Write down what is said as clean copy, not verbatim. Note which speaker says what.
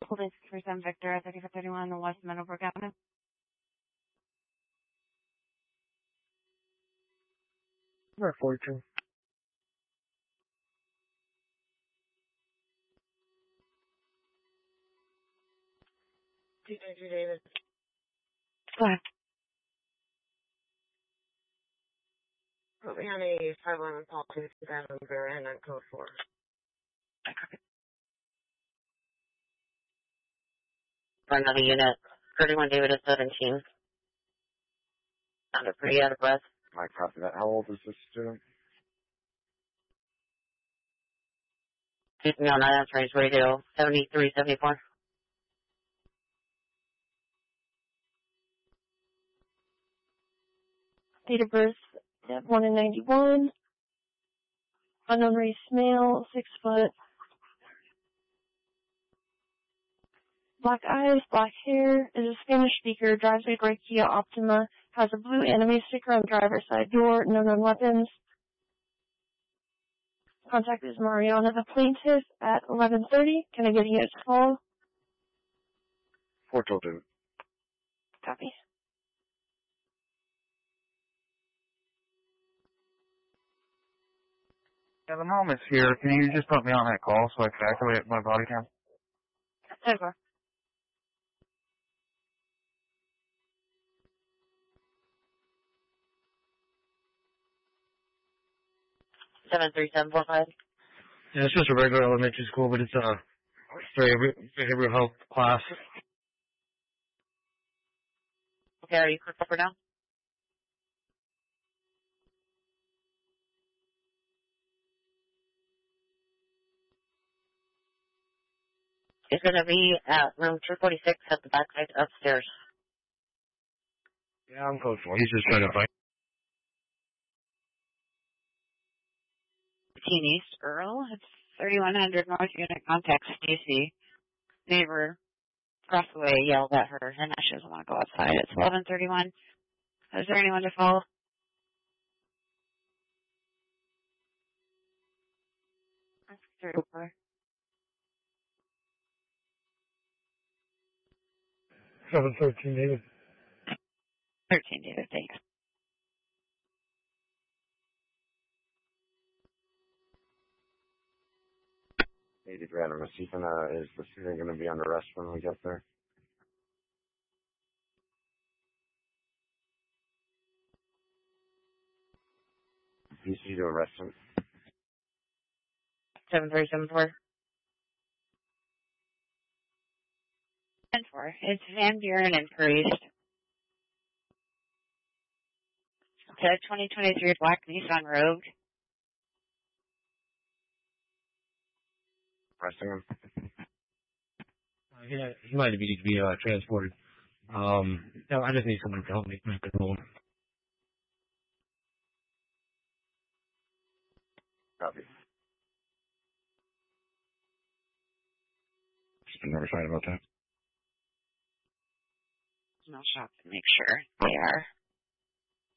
Speaker 1: Holding 637 Victor at 3531 on West Meadowbrook Avenue.
Speaker 2: Number 42. 232 David.
Speaker 1: Go ahead.
Speaker 2: Put me on a 511 Paul 2000 Baron on code 4.
Speaker 3: For another unit, 31 David at 17. Sounded pretty out of breath.
Speaker 4: I copy that. How old is this student?
Speaker 3: Keep me on that answering radio, 7374.
Speaker 5: Date of birth, 1 in 91. Unknown race male, 6 foot. Black eyes, black hair, is a Spanish speaker, drives a gray Kia Optima, has a blue anime sticker on driver's side door, no known weapons. Contact is Mariana, the plaintiff, at 11:30. Can I get a unit to call?
Speaker 4: 4 David.
Speaker 5: Copy.
Speaker 6: Yeah, the mom is here. Can you just put me on that call so I can activate my body cam?
Speaker 1: Over.
Speaker 3: Seven 3745.
Speaker 6: Yeah, it's just a regular elementary school, but it's a behavioral health class.
Speaker 3: Okay, are you quick up or down? It's going to be at room 246 at the backside upstairs.
Speaker 6: Yeah, I'm close. He's just trying to find.
Speaker 1: 15 East Earl. It's 3100 North Unit. Contact Stacy. Neighbor across the way yelled at her, and now she doesn't want to go outside. It's 11:31. Is there anyone to follow? Over.
Speaker 2: 713 David.
Speaker 1: 13 David, thanks.
Speaker 4: David Random. Is the student going to be under arrest when we get there? PC to arrest him.
Speaker 3: 7374.
Speaker 1: 10-4. It's Van Buren and Priest. It's a 2023 black Nissan Rogue.
Speaker 4: Arresting him.
Speaker 6: Yeah, he might need to be transported. No, I just need someone to help me make it home.
Speaker 4: Copy. Just been notified about that.
Speaker 1: I'll shop to make sure they are.